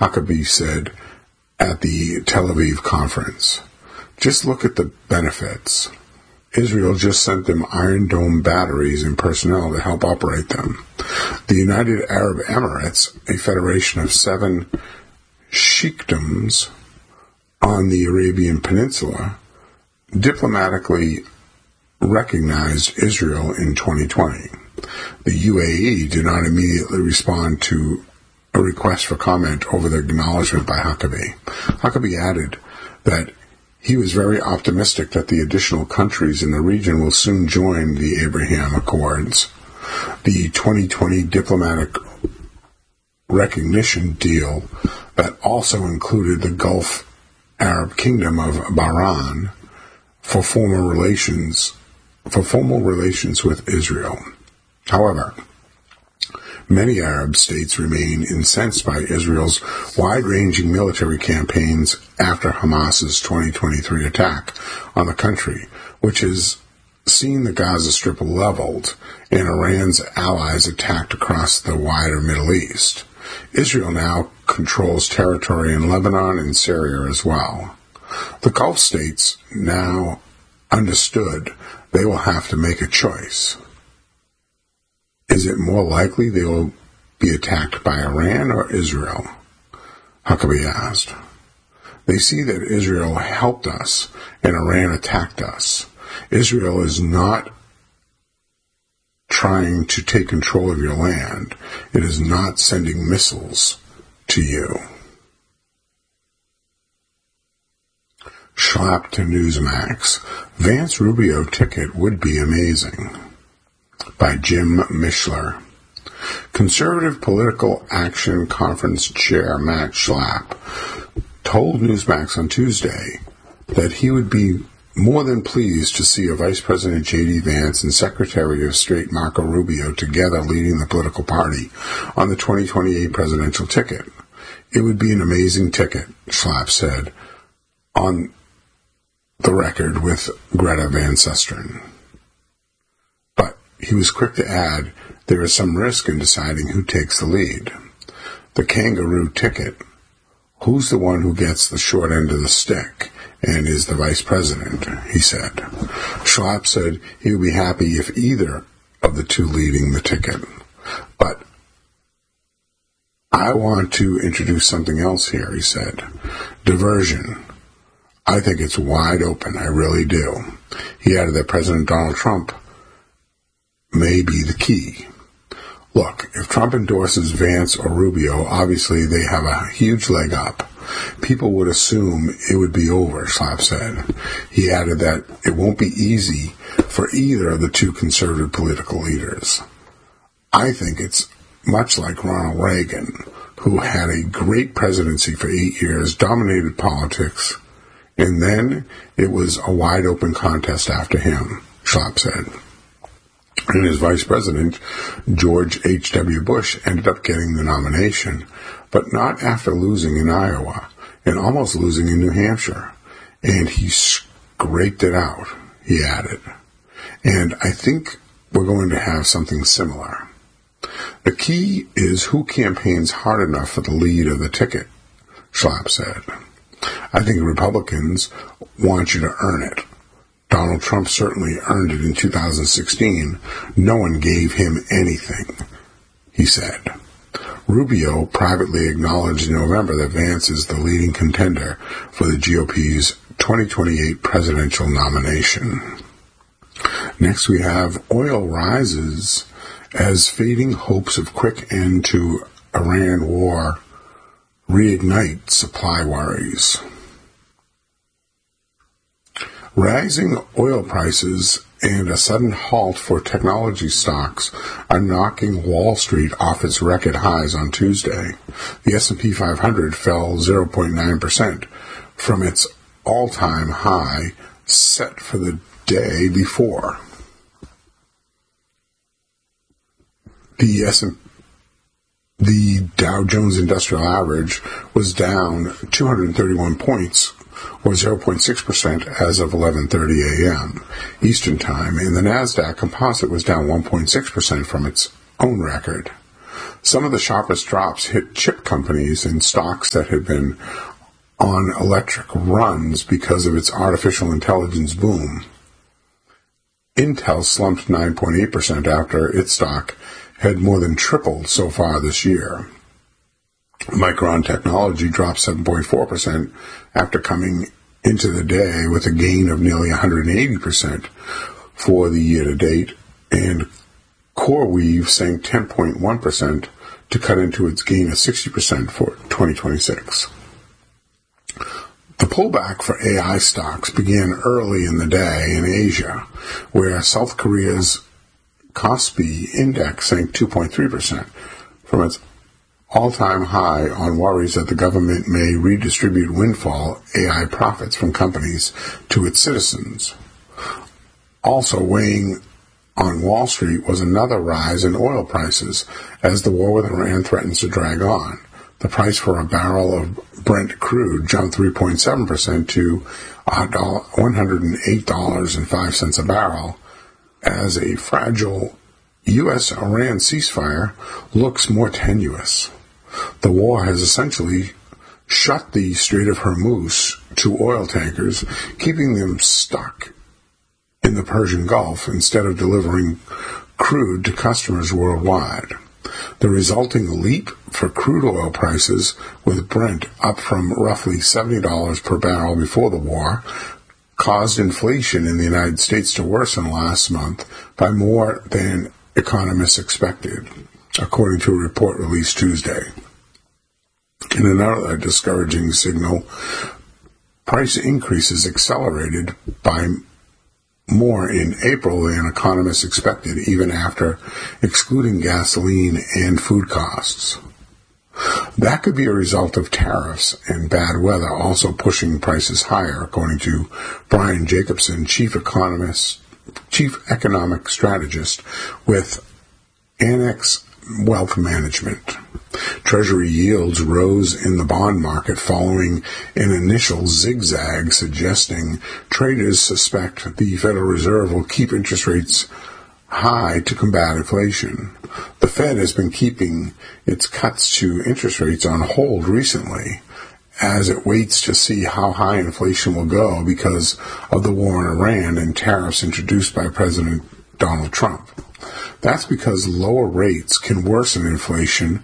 Huckabee said at the Tel Aviv conference. Just look at the benefits. Israel just sent them Iron Dome batteries and personnel to help operate them. The United Arab Emirates, a federation of 7 sheikdoms on the Arabian Peninsula, diplomatically recognized Israel in 2020. The UAE did not immediately respond to a request for comment over the acknowledgement by Huckabee. Huckabee added that he was very optimistic that the additional countries in the region will soon join the Abraham Accords. The 2020 diplomatic recognition deal that also included the Gulf Arab Kingdom of Bahrain for formal relations with Israel. However, many Arab states remain incensed by Israel's wide-ranging military campaigns after Hamas's 2023 attack on the country, which has seen the Gaza Strip leveled and Iran's allies attacked across the wider Middle East. Israel now controls territory in Lebanon and Syria as well. The Gulf states now understood they will have to make a choice. Is it more likely they will be attacked by Iran or Israel? Huckabee asked. They see that Israel helped us and Iran attacked us. Israel is not trying to take control of your land. It is not sending missiles to you. Schlapp to Newsmax. Vance Rubio ticket would be amazing. By Jim Mishler. Conservative Political Action Conference Chair Matt Schlapp told Newsmax on Tuesday that he would be more than pleased to see a Vice President J.D. Vance and Secretary of State Marco Rubio together leading the political party on the 2028 presidential ticket. It would be an amazing ticket, Schlapp said on the record with Greta Van Susteren. He was quick to add, there is some risk in deciding who takes the lead. The kangaroo ticket. Who's the one who gets the short end of the stick and is the vice president, he said. Schlapp said he would be happy if either of the two leading the ticket. But I want to introduce something else here, he said. Diversion. I think it's wide open, I really do. He added that President Donald Trump may be the key. Look, if Trump endorses Vance or Rubio, obviously they have a huge leg up. People would assume it would be over, Schlapp said. He added that it won't be easy for either of the two conservative political leaders. I think it's much like Ronald Reagan, who had a great presidency for 8 years, dominated politics, and then it was a wide-open contest after him, Schlapp said. And his vice president, George H.W. Bush, ended up getting the nomination, but not after losing in Iowa and almost losing in New Hampshire. And he scraped it out, he added. And I think we're going to have something similar. The key is who campaigns hard enough for the lead of the ticket, Schlapp said. I think Republicans want you to earn it. Donald Trump certainly earned it in 2016. No one gave him anything, he said. Rubio privately acknowledged in November that Vance is the leading contender for the GOP's 2028 presidential nomination. Next we have oil rises as fading hopes of quick end to Iran war reignite supply worries. Rising oil prices and a sudden halt for technology stocks are knocking Wall Street off its record highs on Tuesday. The S&P 500 fell 0.9% from its all-time high set for the day before. The Dow Jones Industrial Average was down 231 points, or 0.6% as of 11:30 a.m. Eastern Time, and the NASDAQ Composite was down 1.6% from its own record. Some of the sharpest drops hit chip companies and stocks that had been on electric runs because of its artificial intelligence boom. Intel slumped 9.8% after its stock had more than tripled so far this year. Micron Technology dropped 7.4% after coming into the day with a gain of nearly 180% for the year to date, and CoreWeave sank 10.1% to cut into its gain of 60% for 2026. The pullback for AI stocks began early in the day in Asia, where South Korea's Kospi index sank 2.3% from its all-time high on worries that the government may redistribute windfall AI profits from companies to its citizens. Also weighing on Wall Street was another rise in oil prices as the war with Iran threatens to drag on. The price for a barrel of Brent crude jumped 3.7% to $108.05 a barrel as a fragile U.S.-Iran ceasefire looks more tenuous. The war has essentially shut the Strait of Hormuz to oil tankers, keeping them stuck in the Persian Gulf instead of delivering crude to customers worldwide. The resulting leap for crude oil prices, with Brent up from roughly $70 per barrel before the war, caused inflation in the United States to worsen last month by more than economists expected, according to a report released Tuesday. In another discouraging signal, price increases accelerated by more in April than economists expected, even after excluding gasoline and food costs. That could be a result of tariffs and bad weather also pushing prices higher, according to Brian Jacobson, chief economic strategist with Annex Wealth Management. Treasury yields rose in the bond market following an initial zigzag, suggesting traders suspect the Federal Reserve will keep interest rates high to combat inflation. The Fed has been keeping its cuts to interest rates on hold recently as it waits to see how high inflation will go because of the war in Iran and tariffs introduced by President Donald Trump. That's because lower rates can worsen inflation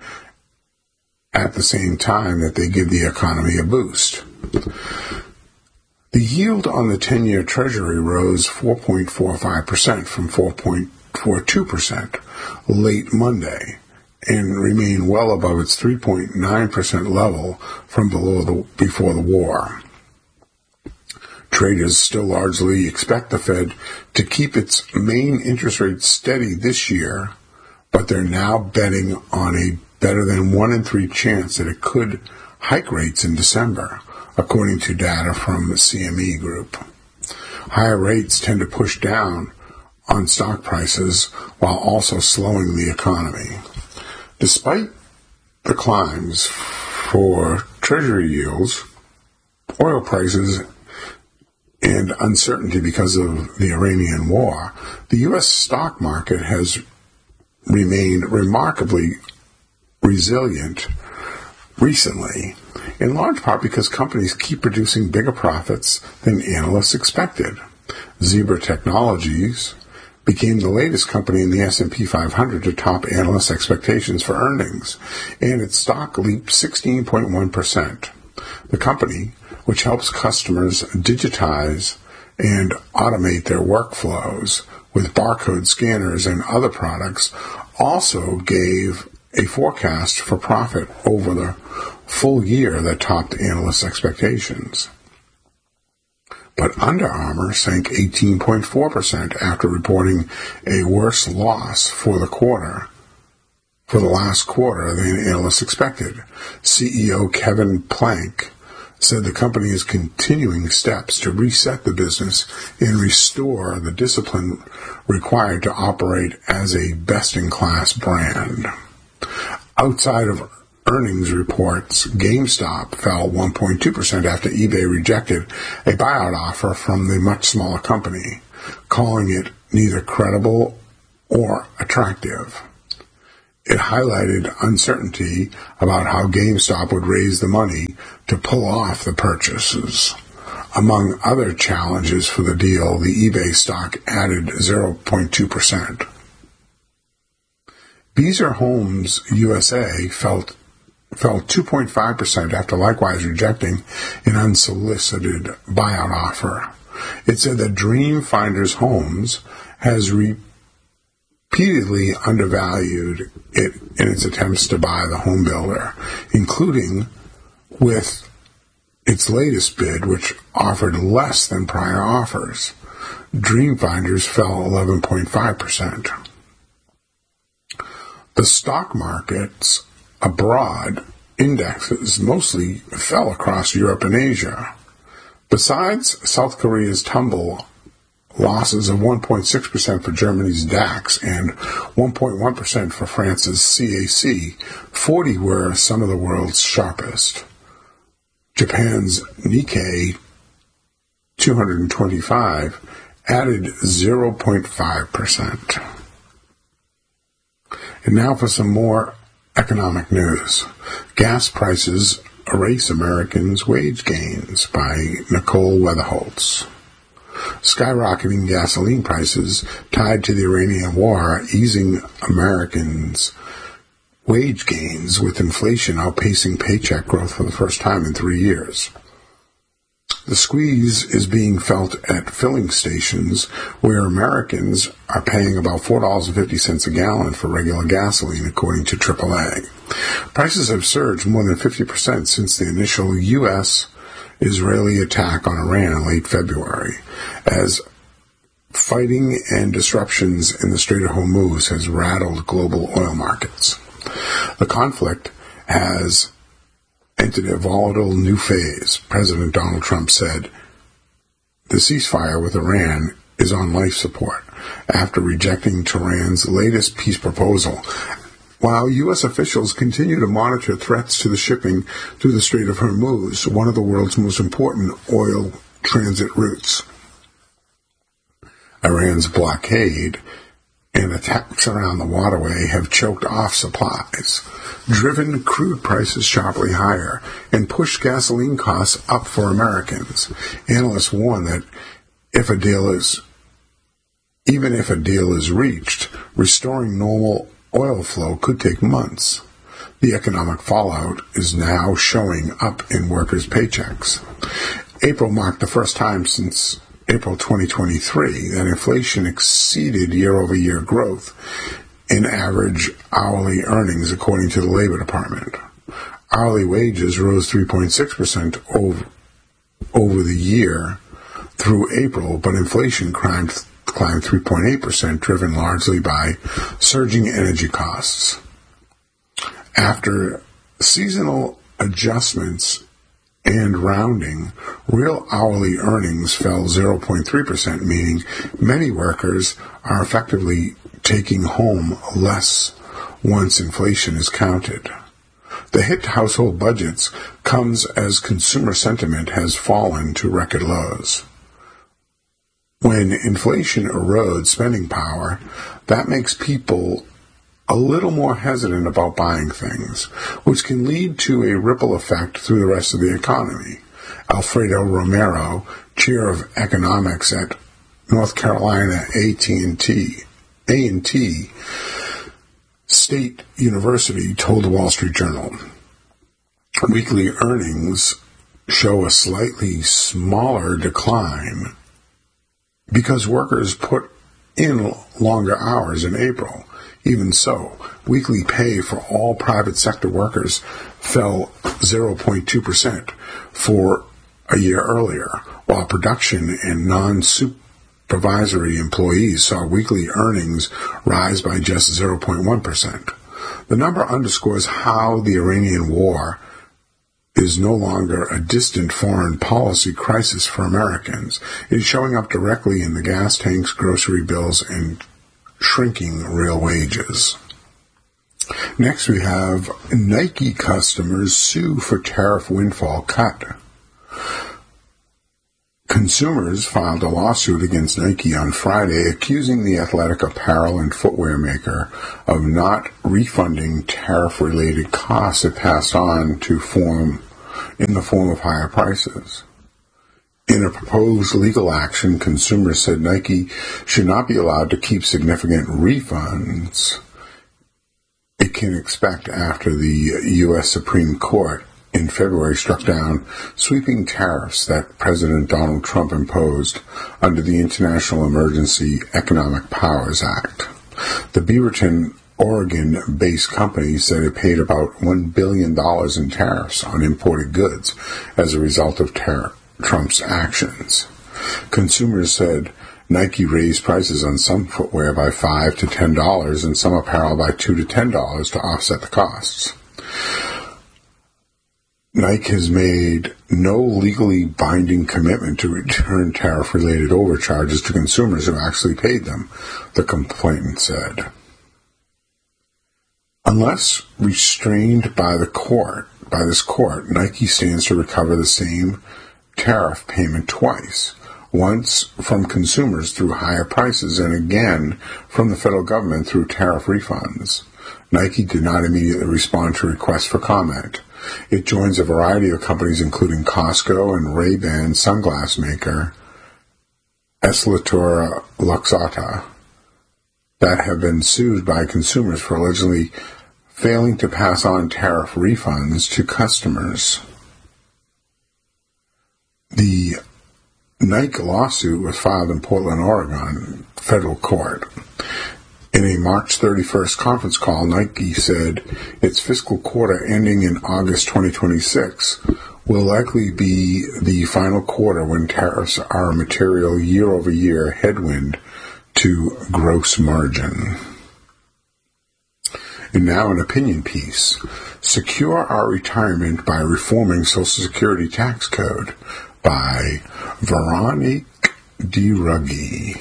at the same time that they give the economy a boost. The yield on the 10-year Treasury rose 4.45% from 4.42% late Monday and remained well above its 3.9% level from before the war. Traders still largely expect the Fed to keep its main interest rate steady this year, but they're now betting on a better than 1 in 3 chance that it could hike rates in December, according to data from the CME Group. Higher rates tend to push down on stock prices while also slowing the economy. Despite the climbs for Treasury yields, oil prices, and uncertainty because of the Iranian war, the U.S. stock market has remained remarkably resilient recently, in large part because companies keep producing bigger profits than analysts expected. Zebra Technologies became the latest company in the S&P 500 to top analyst expectations for earnings, and its stock leaped 16.1%. The company, which helps customers digitize and automate their workflows with barcode scanners and other products, also gave a forecast for profit over the full year that topped analyst expectations. But Under Armour sank 18.4% after reporting a worse loss for the last quarter than analysts expected. CEO Kevin Plank said the company is continuing steps to reset the business and restore the discipline required to operate as a best-in-class brand. Outside of earnings reports, GameStop fell 1.2% after eBay rejected a buyout offer from the much smaller company, calling it neither credible or attractive. It highlighted uncertainty about how GameStop would raise the money to pull off the purchases. Among other challenges for the deal, the eBay stock added 0.2%. Beazer Homes USA fell 2.5% after likewise rejecting an unsolicited buyout offer. It said that Dream Finders Homes has repeatedly undervalued it in its attempts to buy the home builder, including with its latest bid, which offered less than prior offers. Dream Finders fell 11.5%. The stock markets abroad indexes mostly fell across Europe and Asia. Besides South Korea's tumble, losses of 1.6% for Germany's DAX and 1.1% for France's CAC, 40 were some of the world's sharpest. Japan's Nikkei 225 added 0.5%. And now for some more economic news. Gas prices erase Americans' wage gains by Nicole Weatherholtz. Skyrocketing gasoline prices tied to the Iranian war easing Americans' wage gains, with inflation outpacing paycheck growth for the first time in 3 years. The squeeze is being felt at filling stations where Americans are paying about $4.50 a gallon for regular gasoline, according to AAA. Prices have surged more than 50% since the initial U.S.-Israeli attack on Iran in late February, as fighting and disruptions in the Strait of Hormuz has rattled global oil markets. The conflict has entered a volatile new phase. President Donald Trump said the ceasefire with Iran is on life support after rejecting Tehran's latest peace proposal, while U.S. officials continue to monitor threats to the shipping through the Strait of Hormuz, one of the world's most important oil transit routes. Iran's blockade and attacks around the waterway have choked off supplies, driven crude prices sharply higher, and pushed gasoline costs up for Americans. Analysts warn that even if a deal is reached, restoring normal oil flow could take months. The economic fallout is now showing up in workers' paychecks. April marked the first time since April 2023 that inflation exceeded year-over-year growth in average hourly earnings, according to the Labor Department. Hourly wages rose 3.6% over the year through April, but inflation climbed 3.8%, driven largely by surging energy costs. After seasonal adjustments and rounding, real hourly earnings fell 0.3%, meaning many workers are effectively taking home less once inflation is counted. The hit to household budgets comes as consumer sentiment has fallen to record lows. When inflation erodes spending power, that makes people a little more hesitant about buying things, which can lead to a ripple effect through the rest of the economy. Alfredo Romero, chair of economics at North Carolina A&T State University, told the Wall Street Journal, weekly earnings show a slightly smaller decline because workers put in longer hours in April. Even so, weekly pay for all private sector workers fell 0.2% for a year earlier, while production and non-supervisory employees saw weekly earnings rise by just 0.1%. The number underscores how the Iranian war is no longer a distant foreign policy crisis for Americans. It is showing up directly in the gas tanks, grocery bills, and shrinking real wages. Next we have Nike customers sue for tariff windfall cut. Consumers filed a lawsuit against Nike on Friday accusing the athletic apparel and footwear maker of not refunding tariff-related costs it passed on in the form of higher prices. In a proposed legal action, consumers said Nike should not be allowed to keep significant refunds it can expect after the U.S. Supreme Court in February struck down sweeping tariffs that President Donald Trump imposed under the International Emergency Economic Powers Act. The Beaverton, Oregon-based company said it paid about $1 billion in tariffs on imported goods as a result of Trump's actions. Consumers said Nike raised prices on some footwear by $5 to $10 and some apparel by $2 to $10 to offset the costs. Nike has made no legally binding commitment to return tariff-related overcharges to consumers who actually paid them, the complainant said. Unless restrained by this court, Nike stands to recover the same tariff payment twice, once from consumers through higher prices and again from the federal government through tariff refunds. Nike did not immediately respond to requests for comment. It joins a variety of companies including Costco and Ray-Ban sunglass maker Essilor Luxottica that have been sued by consumers for allegedly failing to pass on tariff refunds to customers. The Nike lawsuit was filed in Portland, Oregon, federal court. In a March 31st conference call, Nike said its fiscal quarter ending in August 2026 will likely be the final quarter when tariffs are a material year-over-year headwind to gross margin. And now an opinion piece. Secure Our Retirement by Reforming Social Security Tax Code by Veronique DeRuggie.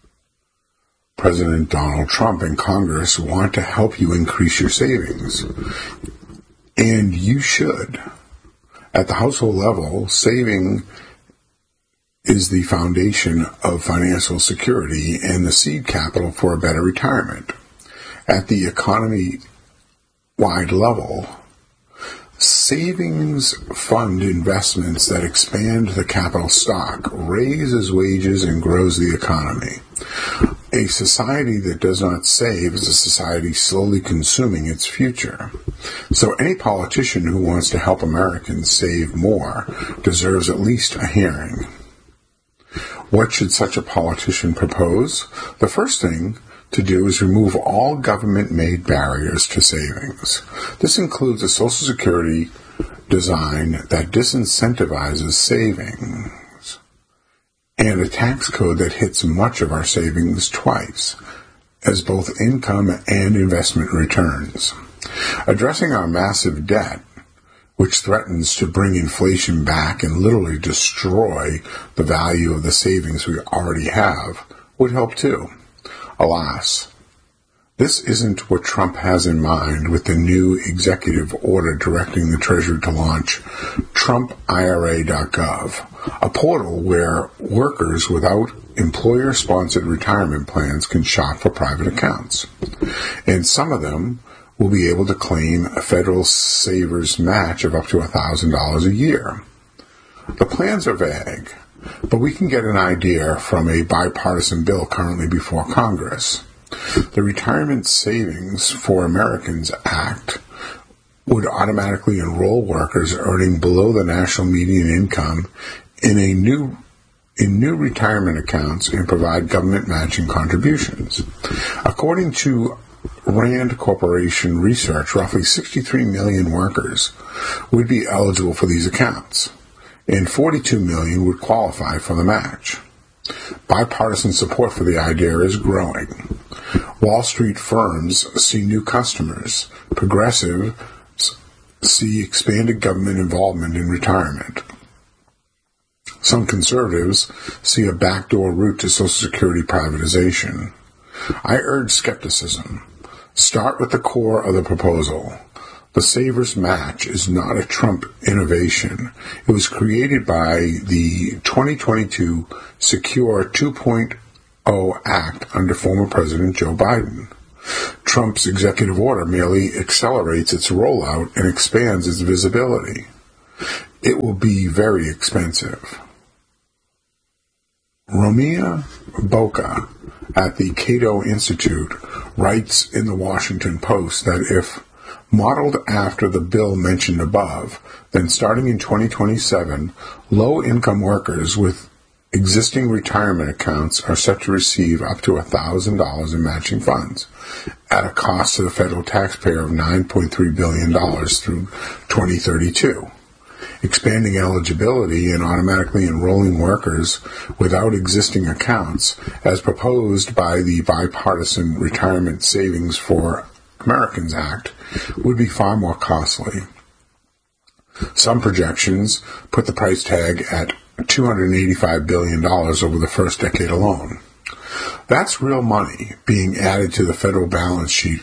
President Donald Trump and Congress want to help you increase your savings. And you should. At the household level, saving is the foundation of financial security and the seed capital for a better retirement. At the economy-wide level, savings fund investments that expand the capital stock, raises wages, and grows the economy. A society that does not save is a society slowly consuming its future. So any politician who wants to help Americans save more deserves at least a hearing. What should such a politician propose? The first thing to do is remove all government-made barriers to savings. This includes a Social Security design that disincentivizes savings and a tax code that hits much of our savings twice, as both income and investment returns. Addressing our massive debt, which threatens to bring inflation back and literally destroy the value of the savings we already have, would help too. Alas, this isn't what Trump has in mind with the new executive order directing the Treasury to launch TrumpIRA.gov, a portal where workers without employer-sponsored retirement plans can shop for private accounts. And some of them will be able to claim a federal savers match of up to $1,000 a year. The plans are vague, but we can get an idea from a bipartisan bill currently before Congress. The Retirement Savings for Americans Act would automatically enroll workers earning below the national median income in new retirement accounts and provide government matching contributions. According to Rand Corporation research, roughly 63 million workers would be eligible for these accounts, and 42 million would qualify for the match. Bipartisan support for the idea is growing. Wall Street firms see new customers. Progressives see expanded government involvement in retirement. Some conservatives see a backdoor route to Social Security privatization. I urge skepticism. Start with the core of the proposal. The Savers Match is not a Trump innovation. It was created by the 2022 Secure 2.0 Act under former President Joe Biden. Trump's executive order merely accelerates its rollout and expands its visibility. It will be very expensive. Romina Boca at the Cato Institute writes in the Washington Post that if modeled after the bill mentioned above, then starting in 2027, low-income workers with existing retirement accounts are set to receive up to $1,000 in matching funds at a cost to the federal taxpayer of $9.3 billion through 2032. Expanding eligibility and automatically enrolling workers without existing accounts, as proposed by the Bipartisan Retirement Savings for Americans Act, would be far more costly. Some projections put the price tag at $285 billion over the first decade alone. That's real money being added to the federal balance sheet,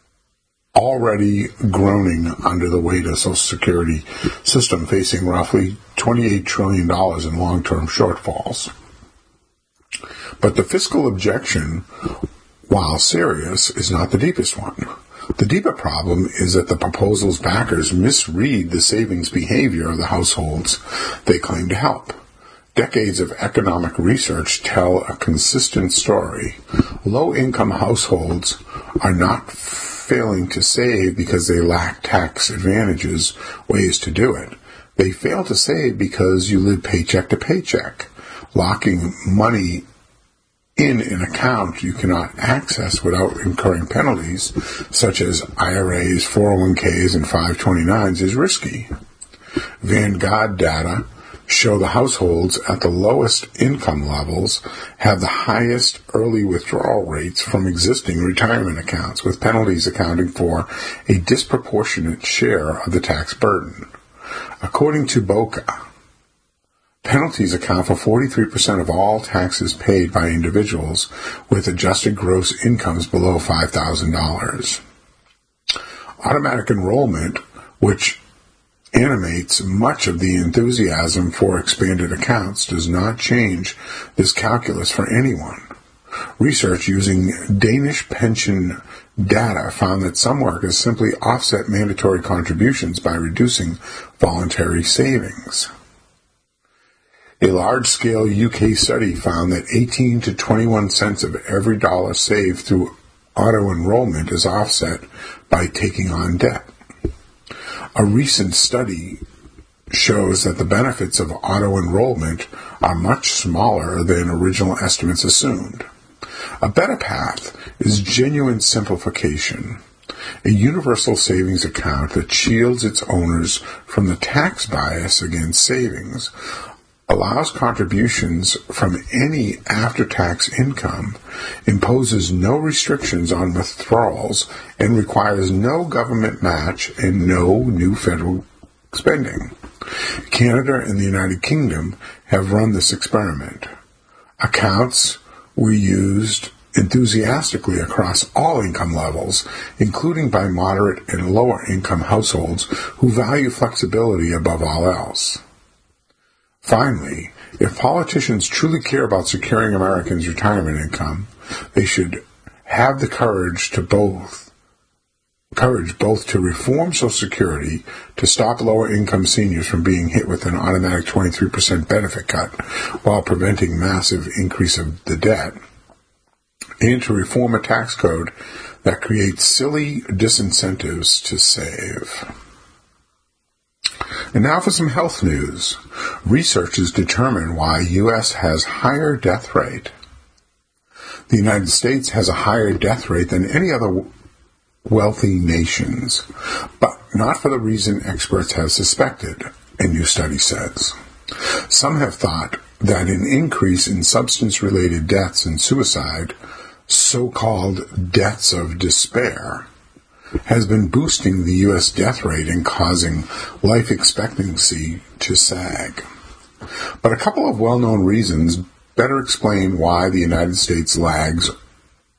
already groaning under the weight of the Social Security system, facing roughly $28 trillion in long-term shortfalls. But the fiscal objection, while serious, is not the deepest one. The deeper problem is that the proposal's backers misread the savings behavior of the households they claim to help. Decades of economic research tell a consistent story. Low-income households are not failing to save because they lack tax advantages, ways to do it. They fail to save because you live paycheck to paycheck, locking money in an account you cannot access without incurring penalties, such as IRAs, 401ks, and 529s, is risky. Vanguard data show the households at the lowest income levels have the highest early withdrawal rates from existing retirement accounts, with penalties accounting for a disproportionate share of the tax burden. According to Boca, penalties account for 43% of all taxes paid by individuals with adjusted gross incomes below $5,000. Automatic enrollment, which animates much of the enthusiasm for expanded accounts, does not change this calculus for anyone. Research using Danish pension data found that some workers simply offset mandatory contributions by reducing voluntary savings. A large-scale UK study found that 18 to 21 cents of every dollar saved through auto-enrollment is offset by taking on debt. A recent study shows that the benefits of auto-enrollment are much smaller than original estimates assumed. A better path is genuine simplification, a universal savings account that shields its owners from the tax bias against savings, allows contributions from any after-tax income, imposes no restrictions on withdrawals, and requires no government match and no new federal spending. Canada and the United Kingdom have run this experiment. Accounts were used enthusiastically across all income levels, including by moderate and lower income households who value flexibility above all else. Finally, if politicians truly care about securing Americans' retirement income, they should have the courage both to reform Social Security to stop lower-income seniors from being hit with an automatic 23% benefit cut while preventing massive increase of the debt, and to reform a tax code that creates silly disincentives to save. And now for some health news. Researchers determine why U.S. has higher death rate. The United States has a higher death rate than any other wealthy nations, but not for the reason experts have suspected, a new study says. Some have thought that an increase in substance-related deaths and suicide, so-called deaths of despair, has been boosting the U.S. death rate and causing life expectancy to sag. But a couple of well-known reasons better explain why the United States lags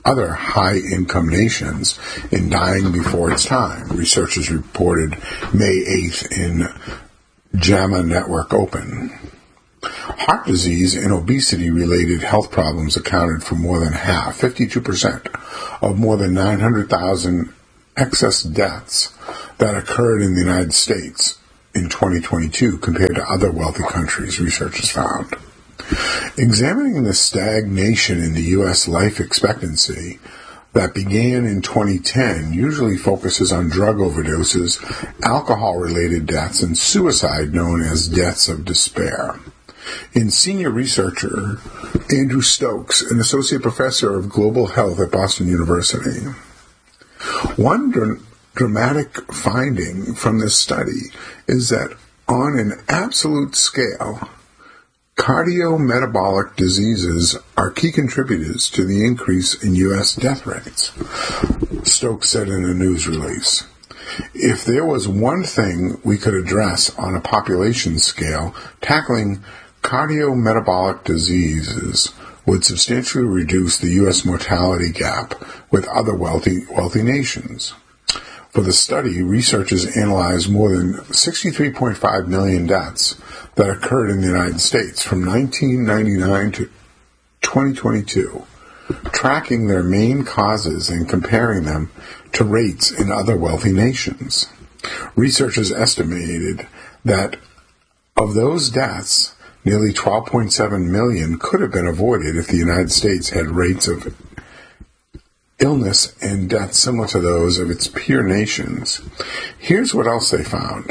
other high-income nations in dying before its time, researchers reported May 8th in JAMA Network Open. Heart disease and obesity-related health problems accounted for more than half, 52%, of more than 900,000 excess deaths that occurred in the United States in 2022 compared to other wealthy countries, researchers found. Examining the stagnation in the U.S. life expectancy that began in 2010 usually focuses on drug overdoses, alcohol-related deaths, and suicide known as deaths of despair. In senior researcher Andrew Stokes, an associate professor of global health at Boston University, one dramatic finding from this study is that on an absolute scale, cardiometabolic diseases are key contributors to the increase in U.S. death rates, Stokes said in a news release. If there was one thing we could address on a population scale, tackling cardiometabolic diseases would substantially reduce the U.S. mortality gap with other wealthy nations. For the study, researchers analyzed more than 63.5 million deaths that occurred in the United States from 1999 to 2022, tracking their main causes and comparing them to rates in other wealthy nations. Researchers estimated that of those deaths, nearly 12.7 million could have been avoided if the United States had rates of illness and death similar to those of its peer nations. Here's what else they found.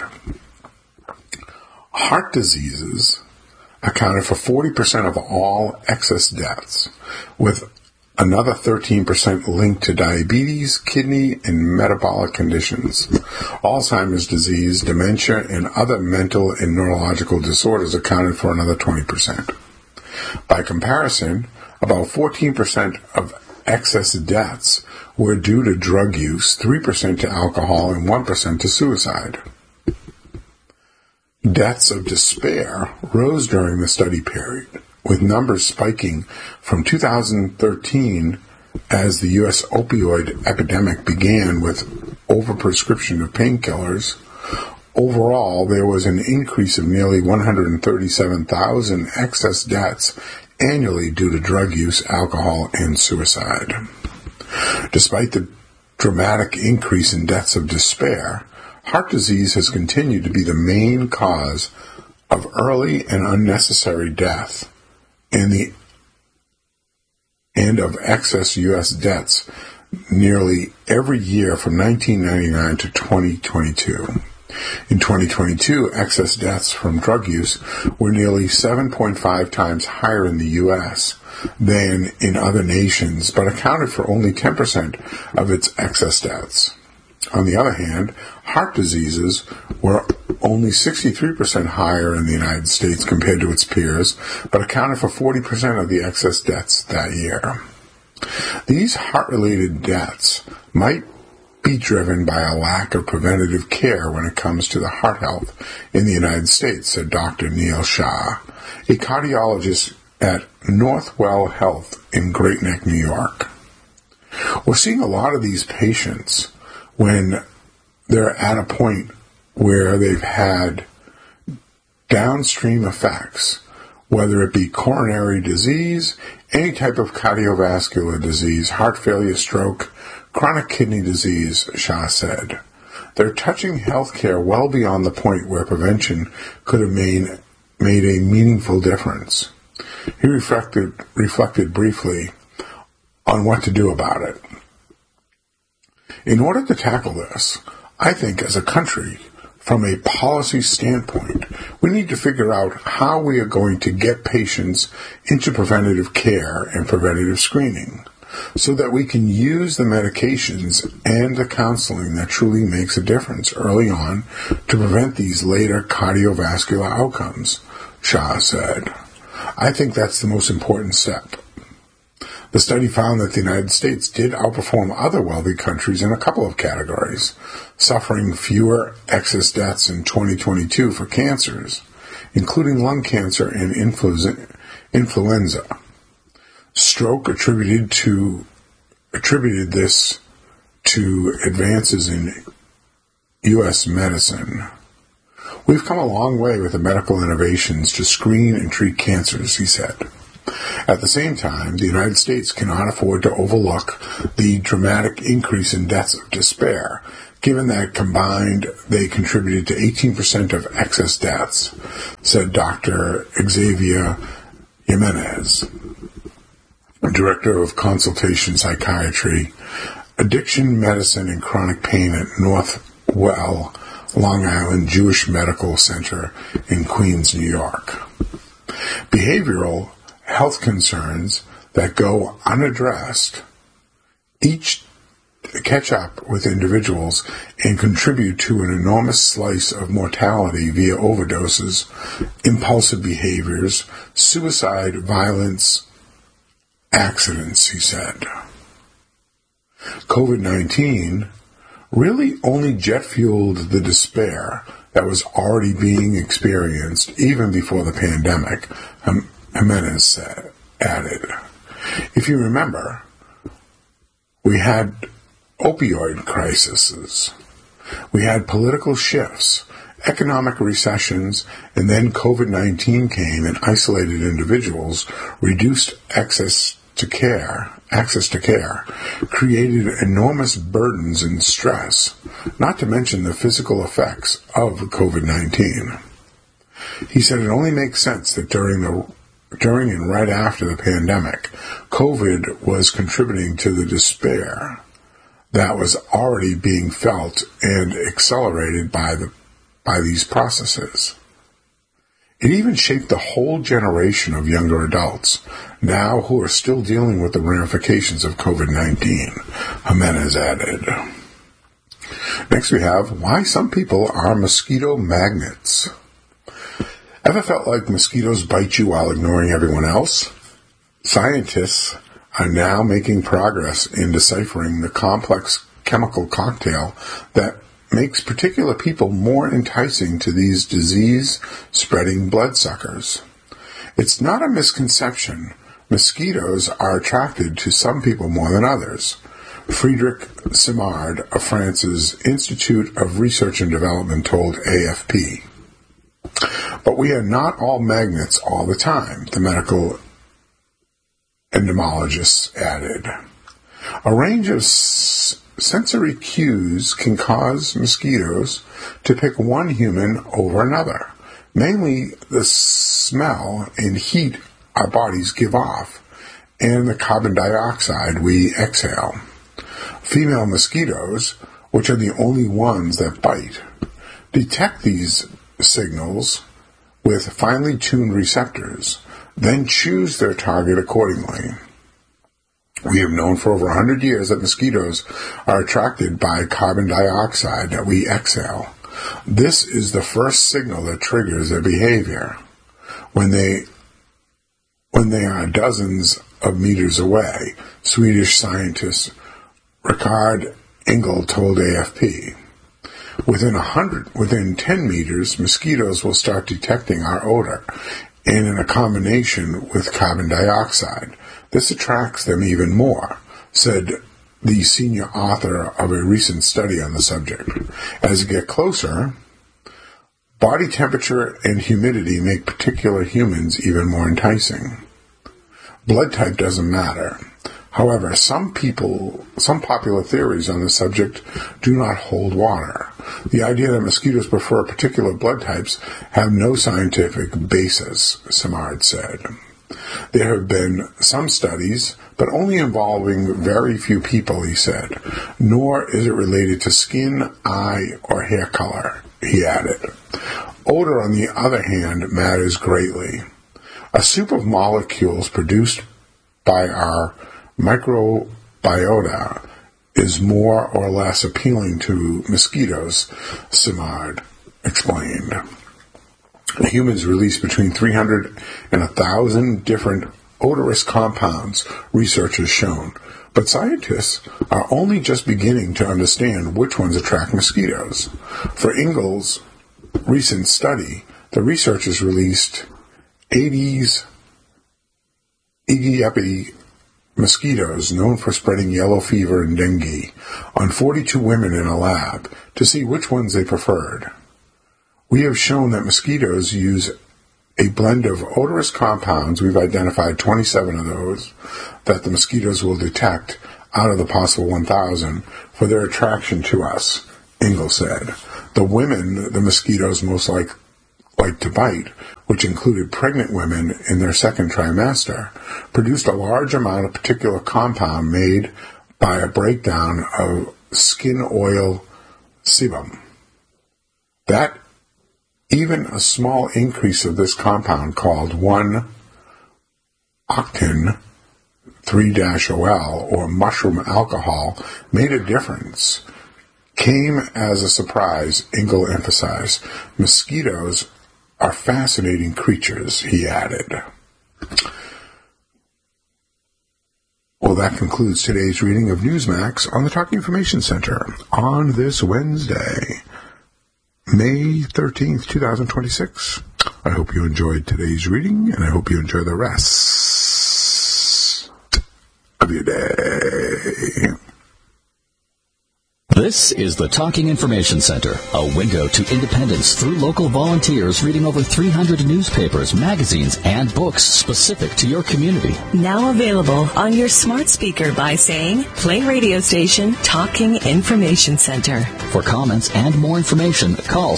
Heart diseases accounted for 40% of all excess deaths, with another 13% linked to diabetes, kidney, and metabolic conditions. Alzheimer's disease, dementia, and other mental and neurological disorders accounted for another 20%. By comparison, about 14% of excess deaths were due to drug use, 3% to alcohol, and 1% to suicide. Deaths of despair rose during the study period, with numbers spiking from 2013 as the U.S. opioid epidemic began with overprescription of painkillers. Overall, there was an increase of nearly 137,000 excess deaths annually due to drug use, alcohol, and suicide. Despite the dramatic increase in deaths of despair, heart disease has continued to be the main cause of early and unnecessary death and of excess U.S. deaths nearly every year from 1999 to 2022. In 2022, excess deaths from drug use were nearly 7.5 times higher in the U.S. than in other nations, but accounted for only 10% of its excess deaths. On the other hand, heart diseases were only 63% higher in the United States compared to its peers, but accounted for 40% of the excess deaths that year. These heart-related deaths might be driven by a lack of preventative care when it comes to the heart health in the United States, said Dr. Neil Shah, a cardiologist at Northwell Health in Great Neck, New York. We're seeing a lot of these patients when they're at a point where they've had downstream effects, whether it be coronary disease, any type of cardiovascular disease, heart failure, stroke, chronic kidney disease, Shah said. They're touching healthcare well beyond the point where prevention could have made a meaningful difference. He reflected briefly on what to do about it. In order to tackle this, I think as a country, from a policy standpoint, we need to figure out how we are going to get patients into preventative care and preventative screening so that we can use the medications and the counseling that truly makes a difference early on to prevent these later cardiovascular outcomes, Shah said. I think that's the most important step. The study found that the United States did outperform other wealthy countries in a couple of categories, suffering fewer excess deaths in 2022 for cancers, including lung cancer and influenza, stroke attributed to attributed this to advances in U.S. medicine. We've come a long way with the medical innovations to screen and treat cancers, he said. At the same time, the United States cannot afford to overlook the dramatic increase in deaths of despair, given that combined they contributed to 18% of excess deaths, said Dr. Xavier Jimenez, Director of Consultation Psychiatry, Addiction Medicine and Chronic Pain at Northwell, Long Island Jewish Medical Center in Queens, New York. Behavioral health concerns that go unaddressed each catch up with individuals and contribute to an enormous slice of mortality via overdoses, impulsive behaviors, suicide, violence, accidents, he said. COVID-19 really only jet-fueled the despair that was already being experienced even before the pandemic, Jimenez added. If you remember, we had opioid crises, we had political shifts, economic recessions, and then COVID-19 came and isolated individuals, reduced access to care, created enormous burdens and stress, not to mention the physical effects of COVID-19. He said it only makes sense that during and right after the pandemic, COVID was contributing to the despair that was already being felt and accelerated by these processes. It even shaped the whole generation of younger adults, now who are still dealing with the ramifications of COVID-19, Jimenez added. Next we have why some people are mosquito magnets. Ever felt like mosquitoes bite you while ignoring everyone else? Scientists are now making progress in deciphering the complex chemical cocktail that makes particular people more enticing to these disease-spreading bloodsuckers. It's not a misconception. Mosquitoes are attracted to some people more than others. Friedrich Simard of France's Institute of Research and Development told AFP. But we are not all magnets all the time, the medical entomologist added. A range of sensory cues can cause mosquitoes to pick one human over another, mainly the smell and heat our bodies give off, and the carbon dioxide we exhale. Female mosquitoes, which are the only ones that bite, detect these signals with finely tuned receptors, then choose their target accordingly. We have known for over 100 years that mosquitoes are attracted by carbon dioxide that we exhale. This is the first signal that triggers their behavior. When they are dozens of meters away, Swedish scientist Rickard Engel told AFP. Within 10 meters, mosquitoes will start detecting our odor, and in a combination with carbon dioxide. This attracts them even more, said the senior author of a recent study on the subject. As you get closer, body temperature and humidity make particular humans even more enticing. Blood type doesn't matter. However, some popular theories on the subject do not hold water. The idea that mosquitoes prefer particular blood types have no scientific basis, Simard said. There have been some studies, but only involving very few people, he said, nor is it related to skin, eye, or hair color, he added. Odor, on the other hand, matters greatly. A soup of molecules produced by our microbiota is more or less appealing to mosquitoes, Simard explained. Humans release between 300 and 1,000 different odorous compounds, research has shown, but scientists are only just beginning to understand which ones attract mosquitoes. For Engel's recent study, the researchers released Aedes aegypti mosquitoes known for spreading yellow fever and dengue on 42 women in a lab to see which ones they preferred. We have shown that mosquitoes use a blend of odorous compounds, we've identified 27 of those, that the mosquitoes will detect out of the possible 1,000 for their attraction to us, Ingle said. The women the mosquitoes most like to bite, which included pregnant women in their second trimester, produced a large amount of particular compound made by a breakdown of skin oil sebum. That even a small increase of this compound called 1-octane 3-OL, or mushroom alcohol, made a difference. Came as a surprise, Ingle emphasized. Mosquitoes are fascinating creatures, he added. Well, that concludes today's reading of Newsmax on the Talking Information Center on this Wednesday, May 13th, 2026. I hope you enjoyed today's reading, and I hope you enjoy the rest of your day. This is the Talking Information Center, a window to independence through local volunteers reading over 300 newspapers, magazines, and books specific to your community. Now available on your smart speaker by saying, play radio station Talking Information Center. For comments and more information, call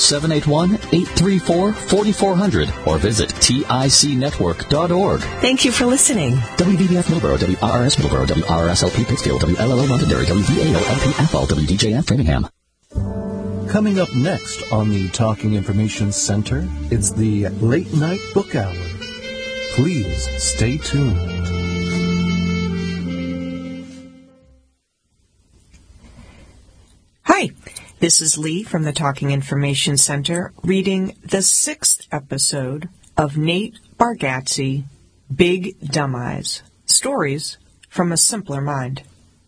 781-834-4400 or visit ticnetwork.org. Thank you for listening. WVBF Millboro, WRRS Millboro, WRSLP Pittsfield, WLLO Londonderry, WVAO-LP Athol, WDJF Framingham. Coming up next on the Talking Information Center, it's the Late Night Book Hour. Please stay tuned. Hi, this is Lee from the Talking Information Center reading the 6th episode of Nate Bargatze, Big Dumb Eyes, Stories from a Simpler Mind.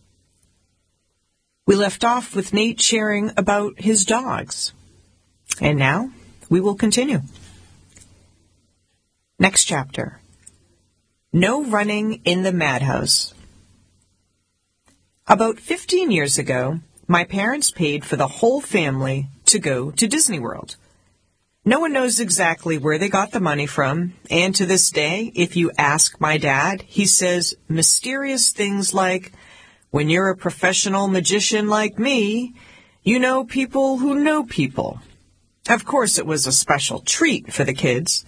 We left off with Nate sharing about his dogs, and now we will continue. Next chapter. No running in the madhouse. About 15 years ago, my parents paid for the whole family to go to Disney World. No one knows exactly where they got the money from, and to this day, if you ask my dad, he says mysterious things like, when you're a professional magician like me, you know people who know people. Of course, it was a special treat for the kids.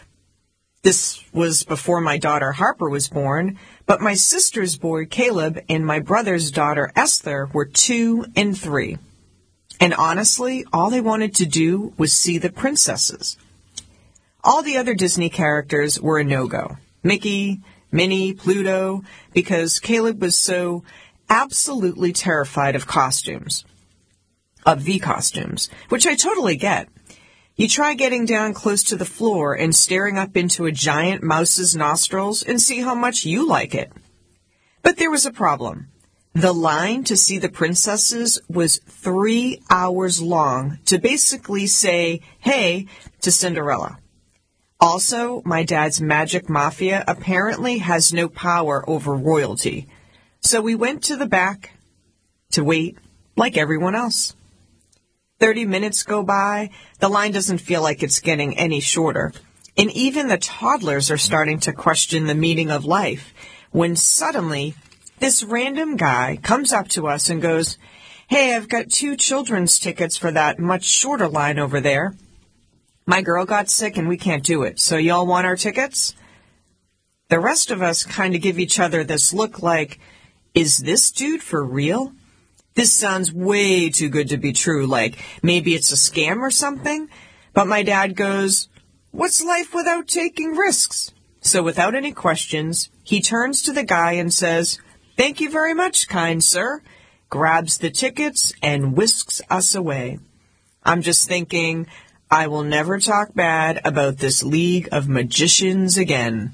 This was before my daughter Harper was born, but my sister's boy Caleb and my brother's daughter Esther were 2 and 3. And honestly, all they wanted to do was see the princesses. All the other Disney characters were a no-go. Mickey, Minnie, Pluto, because Caleb was so absolutely terrified of costumes. Of the costumes, which I totally get. You try getting down close to the floor and staring up into a giant mouse's nostrils and see how much you like it. But there was a problem. The line to see the princesses was 3 hours long to basically say, hey, to Cinderella. Also, my dad's magic mafia apparently has no power over royalty. So we went to the back to wait like everyone else. 30 minutes go by, the line doesn't feel like it's getting any shorter. And even the toddlers are starting to question the meaning of life, when suddenly this random guy comes up to us and goes, hey, I've got 2 children's tickets for that much shorter line over there. My girl got sick and we can't do it, so y'all want our tickets? The rest of us kind of give each other this look like, is this dude for real? This sounds way too good to be true, like maybe it's a scam or something. But my dad goes, what's life without taking risks? So without any questions, he turns to the guy and says, thank you very much, kind sir, grabs the tickets and whisks us away. I'm just thinking, I will never talk bad about this League of Magicians again.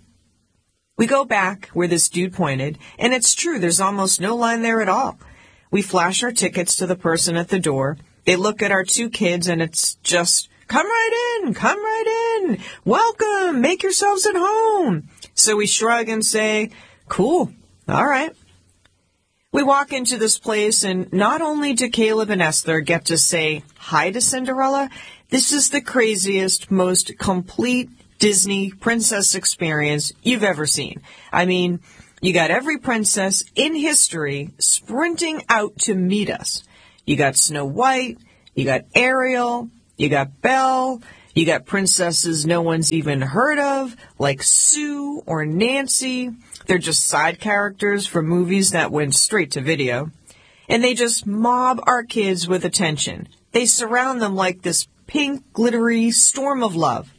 We go back where this dude pointed, and it's true, there's almost no line there at all. We flash our tickets to the person at the door. They look at our 2 kids, and it's just, come right in, welcome, make yourselves at home. So we shrug and say, cool, All right. We walk into this place, and not only do Caleb and Esther get to say hi to Cinderella, this is the craziest, most complete Disney princess experience you've ever seen. I mean, you got every princess in history sprinting out to meet us. You got Snow White, you got Ariel, you got Belle, you got princesses no one's even heard of, like Sue or Nancy. They're just side characters from movies that went straight to video. And they just mob our kids with attention. They surround them like this pink, glittery storm of love.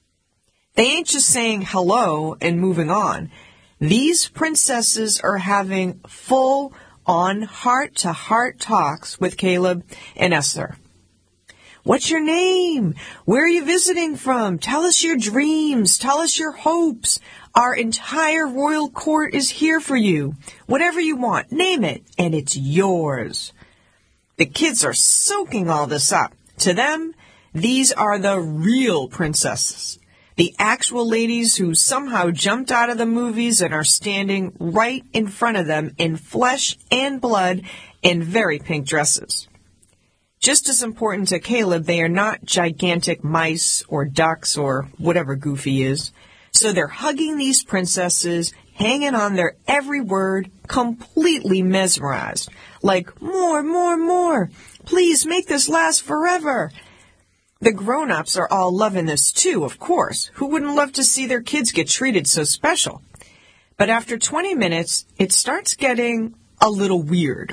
They ain't just saying hello and moving on. These princesses are having full-on heart-to-heart talks with Caleb and Esther. What's your name? Where are you visiting from? Tell us your dreams. Tell us your hopes. Our entire royal court is here for you. Whatever you want, name it, and it's yours. The kids are soaking all this up. To them, these are the real princesses. The actual ladies who somehow jumped out of the movies and are standing right in front of them in flesh and blood in very pink dresses. Just as important to Caleb, they are not gigantic mice or ducks or whatever Goofy is. So they're hugging these princesses, hanging on their every word, completely mesmerized. Like, more, more, more. Please make this last forever. The grown-ups are all loving this too, of course. Who wouldn't love to see their kids get treated so special? But after 20 minutes, it starts getting a little weird.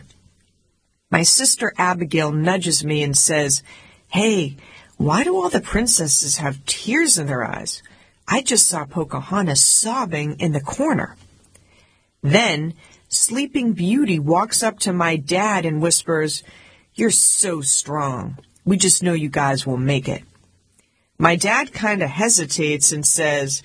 My sister Abigail nudges me and says, "Hey, why do all the princesses have tears in their eyes? I just saw Pocahontas sobbing in the corner." Then, Sleeping Beauty walks up to my dad and whispers, "You're so strong. We just know you guys will make it." My dad kind of hesitates and says,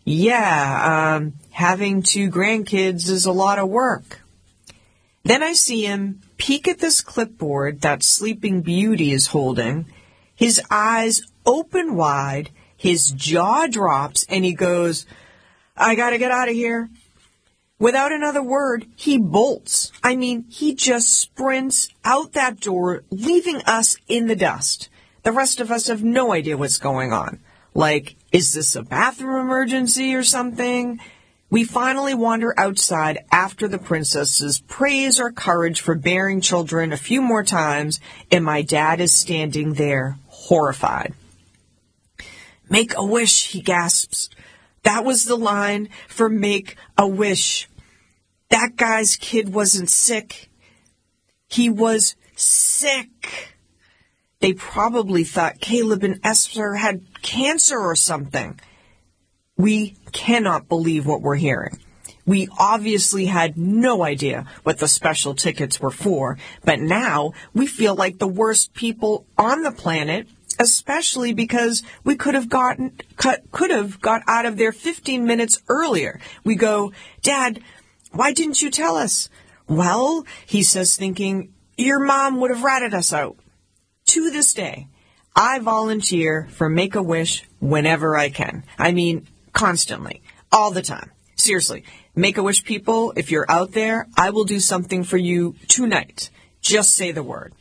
"Yeah, having 2 grandkids is a lot of work." Then I see him peek at this clipboard that Sleeping Beauty is holding. His eyes open wide, his jaw drops, and he goes, "I gotta get out of here." Without another word, he bolts. I mean, he just sprints out that door, leaving us in the dust. The rest of us have no idea what's going on. Like, is this a bathroom emergency or something? We finally wander outside after the princesses praise our courage for bearing children a few more times, and my dad is standing there, horrified. "Make a wish," he gasps. That was the line for Make a Wish. That guy's kid wasn't sick. He was sick. They probably thought Caleb and Esther had cancer or something. We cannot believe what we're hearing. We obviously had no idea what the special tickets were for, but now we feel like the worst people on the planet, especially because we could have got out of there 15 minutes earlier. We go, "Dad, why didn't you tell us?" "Well," he says, thinking, "your mom would have ratted us out." To this day, I volunteer for Make-A-Wish whenever I can. I mean, constantly, all the time. Seriously, Make-A-Wish people, if you're out there, I will do something for you tonight. Just say the word.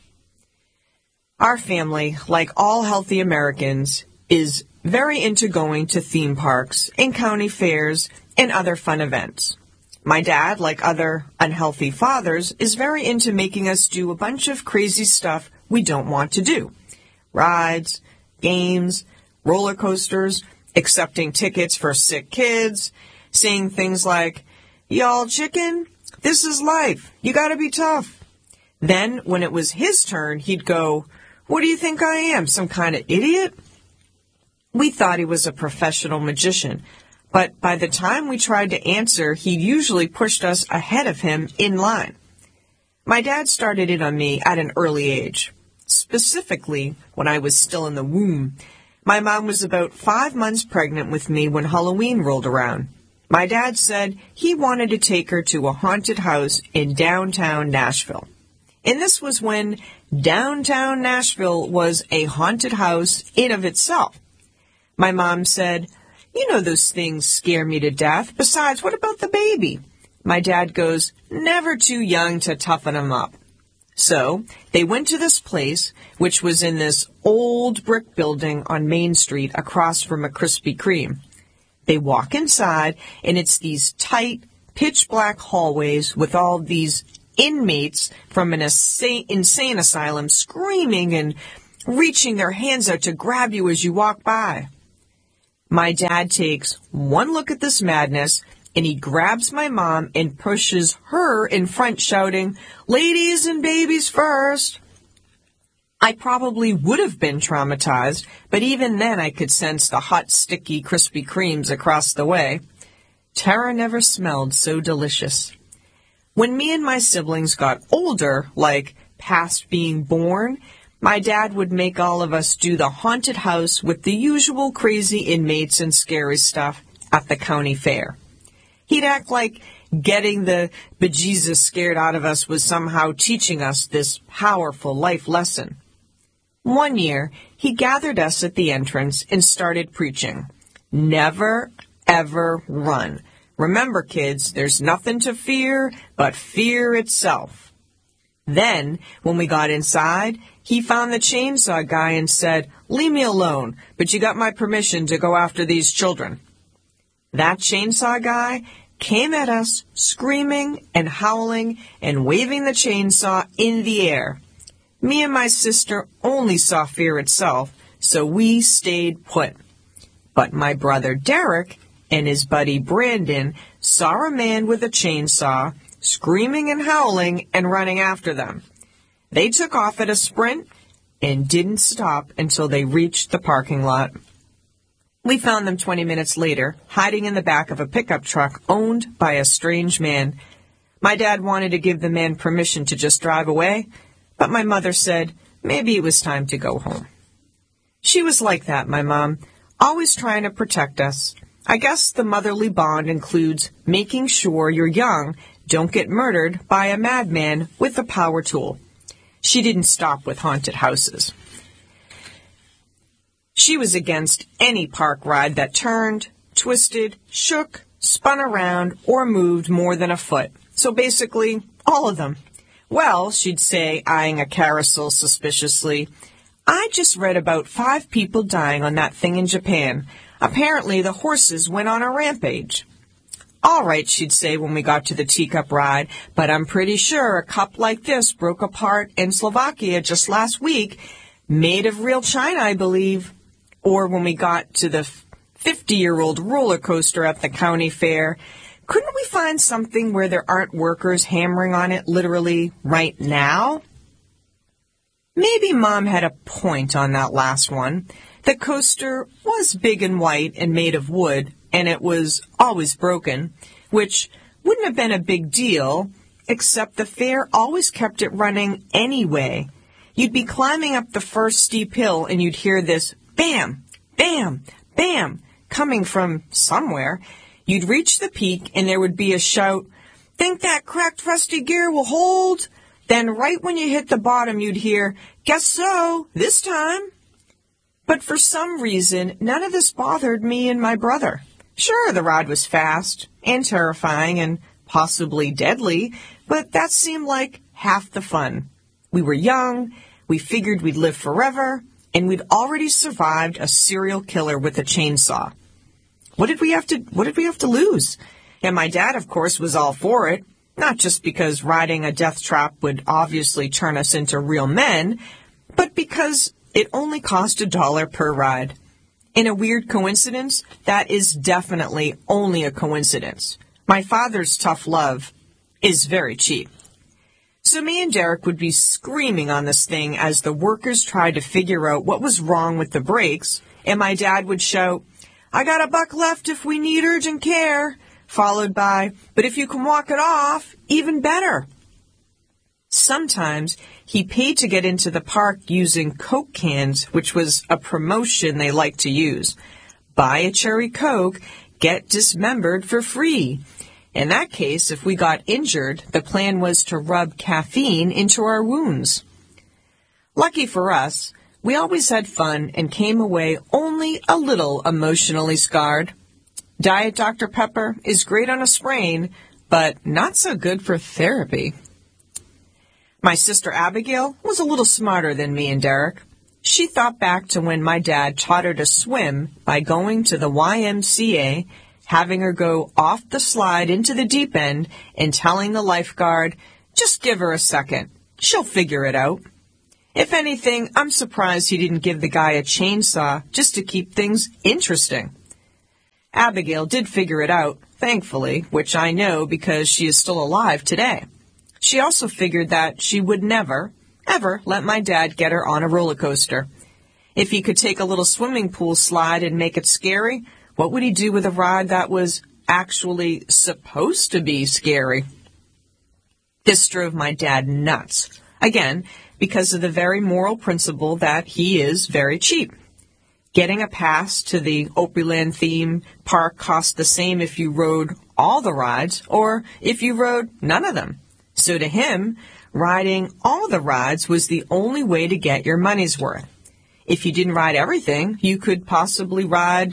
Our family, like all healthy Americans, is very into going to theme parks and county fairs and other fun events. My dad, like other unhealthy fathers, is very into making us do a bunch of crazy stuff we don't want to do. Rides, games, roller coasters, accepting tickets for sick kids, saying things like, "Y'all chicken? This is life. You gotta be tough." Then, when it was his turn, he'd go, "What do you think I am, some kind of idiot?" We thought he was a professional magician, but by the time we tried to answer, he usually pushed us ahead of him in line. My dad started it on me at an early age. Specifically, when I was still in the womb. My mom was about 5 months pregnant with me when Halloween rolled around. My dad said he wanted to take her to a haunted house in downtown Nashville. And this was when downtown Nashville was a haunted house in of itself. My mom said, "You know those things scare me to death. Besides, what about the baby?" My dad goes, never too young to toughen 'em up. So they went to this place, which was in this old brick building on Main Street across from a Krispy Kreme. They walk inside, and it's these tight, pitch-black hallways with all these inmates from an insane asylum screaming and reaching their hands out to grab you as you walk by. My dad takes one look at this madness, and he grabs my mom and pushes her in front, shouting, "Ladies and babies first." I probably would have been traumatized, but even then I could sense the hot, sticky Krispy Kremes across the way. Terror never smelled so delicious. When me and my siblings got older, like past being born, my dad would make all of us do the haunted house with the usual crazy inmates and scary stuff at the county fair. He'd act like getting the bejesus scared out of us was somehow teaching us this powerful life lesson. One year, he gathered us at the entrance and started preaching. Never, ever run. Remember, kids, there's nothing to fear but fear itself. Then, when we got inside, he found the chainsaw guy and said, "Leave me alone, but you got my permission to go after these children." That chainsaw guy came at us screaming and howling and waving the chainsaw in the air. Me and my sister only saw fear itself, so we stayed put. But my brother Derek and his buddy Brandon saw a man with a chainsaw screaming and howling and running after them. They took off at a sprint and didn't stop until they reached the parking lot. We found them 20 minutes later, hiding in the back of a pickup truck owned by a strange man. My dad wanted to give the man permission to just drive away, but my mother said maybe it was time to go home. She was like that, my mom, always trying to protect us. I guess the motherly bond includes making sure your young don't get murdered by a madman with a power tool. She didn't stop with haunted houses. She was against any park ride that turned, twisted, shook, spun around, or moved more than a foot. So basically, all of them. Well, she'd say, eyeing a carousel suspiciously, "I just read about 5 people dying on that thing in Japan. Apparently, the horses went on a rampage." "All right," she'd say when we got to the teacup ride, "but I'm pretty sure a cup like this broke apart in Slovakia just last week, made of real china, I believe." Or when we got to the 50-year-old roller coaster at the county fair, "Couldn't we find something where there aren't workers hammering on it literally right now?" Maybe Mom had a point on that last one. The coaster was big and white and made of wood, and it was always broken, which wouldn't have been a big deal, except the fair always kept it running anyway. You'd be climbing up the first steep hill, and you'd hear this bam, bam, bam, coming from somewhere. You'd reach the peak, and there would be a shout, "Think that cracked rusty gear will hold?" Then right when you hit the bottom, you'd hear, "Guess so, this time." But for some reason, none of this bothered me and my brother. Sure, the ride was fast and terrifying and possibly deadly, but that seemed like half the fun. We were young, we figured we'd live forever, and we'd already survived a serial killer with a chainsaw. What did we have to lose? And my dad, of course, was all for it, not just because riding a death trap would obviously turn us into real men, but because it only cost $1 per ride. In a weird coincidence, that is definitely only a coincidence. My father's tough love is very cheap. So me and Derek would be screaming on this thing as the workers tried to figure out what was wrong with the brakes, and my dad would shout, "I got $1 left if we need urgent care," followed by, "But if you can walk it off, even better." Sometimes he paid to get into the park using Coke cans, which was a promotion they liked to use. Buy a cherry Coke, get dismembered for free. In that case, if we got injured, the plan was to rub caffeine into our wounds. Lucky for us, we always had fun and came away only a little emotionally scarred. Diet Dr. Pepper is great on a sprain, but not so good for therapy. My sister Abigail was a little smarter than me and Derek. She thought back to when my dad taught her to swim by going to the YMCA, having her go off the slide into the deep end, and telling the lifeguard, "Just give her a second. She'll figure it out." If anything, I'm surprised he didn't give the guy a chainsaw just to keep things interesting. Abigail did figure it out, thankfully, which I know because she is still alive today. She also figured that she would never, ever let my dad get her on a roller coaster. If he could take a little swimming pool slide and make it scary, what would he do with a ride that was actually supposed to be scary? This drove my dad nuts. Again, because of the very moral principle that he is very cheap. Getting a pass to the Opryland theme park cost the same if you rode all the rides or if you rode none of them. So to him, riding all the rides was the only way to get your money's worth. If you didn't ride everything, you could possibly ride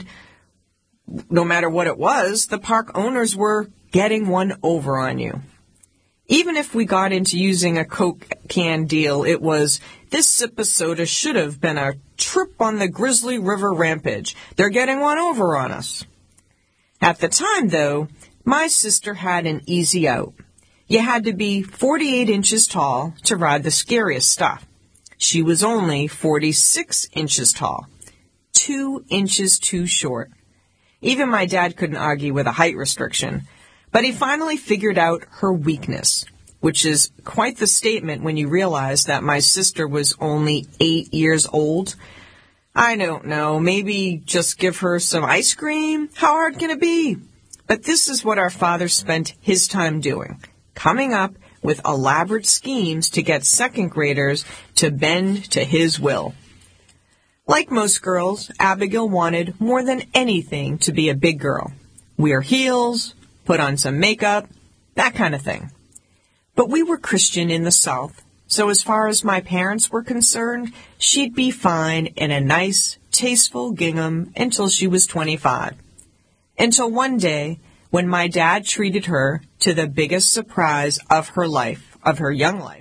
no matter what it was. The park owners were getting one over on you. Even if we got into using a Coke can deal, it was, "This sip of soda should have been a trip on the Grizzly River Rampage. They're getting one over on us." At the time, though, my sister had an easy out. You had to be 48 inches tall to ride the scariest stuff. She was only 46 inches tall, 2 inches too short. Even my dad couldn't argue with a height restriction. But he finally figured out her weakness, which is quite the statement when you realize that my sister was only 8 years old. I don't know, maybe just give her some ice cream? How hard can it be? But this is what our father spent his time doing, coming up with elaborate schemes to get second graders to bend to his will. Like most girls, Abigail wanted more than anything to be a big girl. Wear heels, put on some makeup, that kind of thing. But we were Christian in the South, so as far as my parents were concerned, she'd be fine in a nice, tasteful gingham until she was 25. Until one day, when my dad treated her to the biggest surprise of her life, of her young life.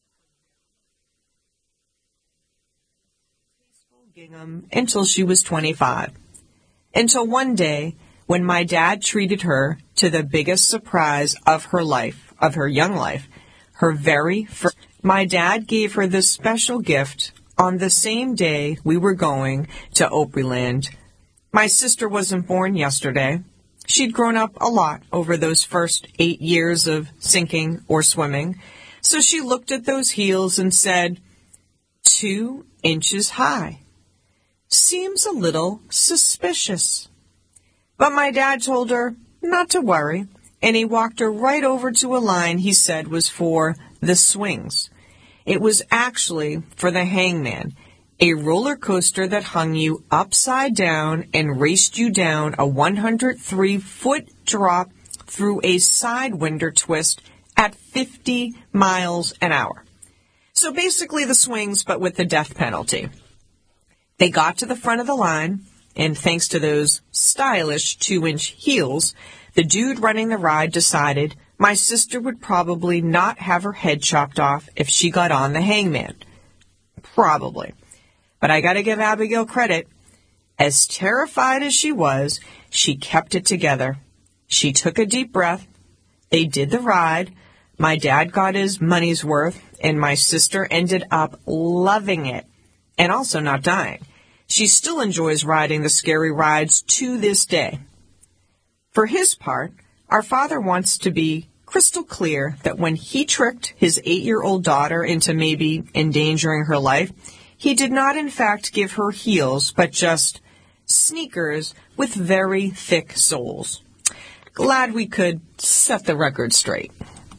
Tasteful gingham until she was 25. Until one day, when my dad treated her to the biggest surprise of her life, of her young life, her very first. My dad gave her this special gift on the same day we were going to Opryland. My sister wasn't born yesterday. She'd grown up a lot over those first 8 years of sinking or swimming. So she looked at those heels and said, 2 inches high. Seems a little suspicious. But my dad told her not to worry, and he walked her right over to a line he said was for the swings. It was actually for the hangman, a roller coaster that hung you upside down and raced you down a 103-foot drop through a sidewinder twist at 50 miles an hour. So basically the swings, but with the death penalty. They got to the front of the line, and thanks to those stylish 2-inch heels, the dude running the ride decided my sister would probably not have her head chopped off if she got on the hangman. Probably. But I gotta give Abigail credit. As terrified as she was, she kept it together. She took a deep breath. They did the ride. My dad got his money's worth, and my sister ended up loving it, and also not dying. She still enjoys riding the scary rides to this day. For his part, our father wants to be crystal clear that when he tricked his 8-year-old daughter into maybe endangering her life, he did not in fact give her heels, but just sneakers with very thick soles. Glad we could set the record straight.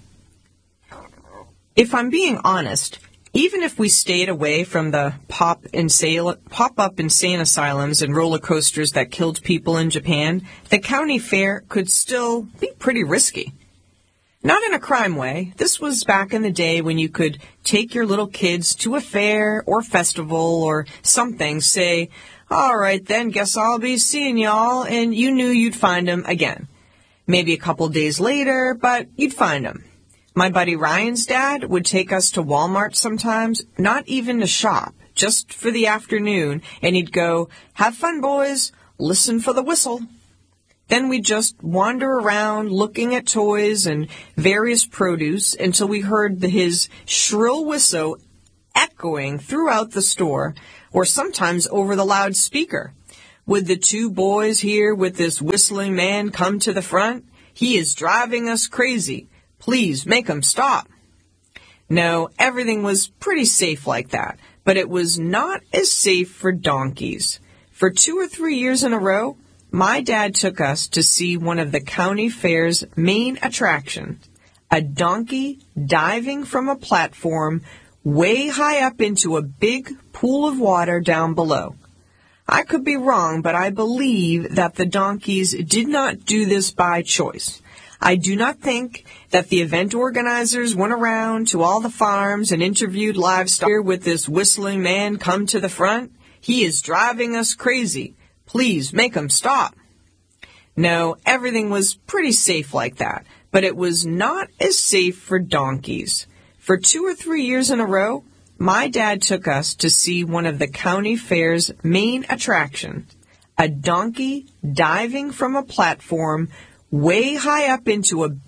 If I'm being honest, even if we stayed away from the pop-up insane asylums and roller coasters that killed people in Japan, the county fair could still be pretty risky. Not in a crime way. This was back in the day when you could take your little kids to a fair or festival or something, say, "All right then, guess I'll be seeing y'all," and you knew you'd find them again. maybe a couple days later, but you'd find them. My buddy Ryan's dad would take us to Walmart sometimes, not even to shop, just for the afternoon, and he'd go, "Have fun, boys. Listen for the whistle." Then we'd just wander around looking at toys and various produce until we heard his shrill whistle echoing throughout the store, or sometimes over the loudspeaker. "Would the two boys here with this whistling man come to the front? He is driving us crazy. Please make him stop." No, everything was pretty safe like that, but it was not as safe for donkeys. For 2 or 3 years in a row, my dad took us to see one of the county fair's main attractions, a donkey diving from a platform way high up into a big pool of water down below. I could be wrong, but I believe that the donkeys did not do this by choice. I do not think that the event organizers went around to all the farms and interviewed livestock. "Here with this whistling man come to the front? He is driving us crazy. Please make him stop." No, everything was pretty safe like that, but it was not as safe for donkeys. For 2 or 3 years in a row, my dad took us to see one of the county fair's main attractions, a donkey diving from a platform way high up into a